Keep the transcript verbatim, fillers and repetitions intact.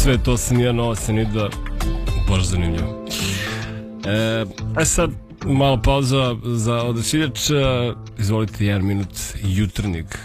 sve to se nije novo se ni da baš zanimljivo. E, a sad malo pauza za odašiljač. Izvolite jedan minut jutarnjeg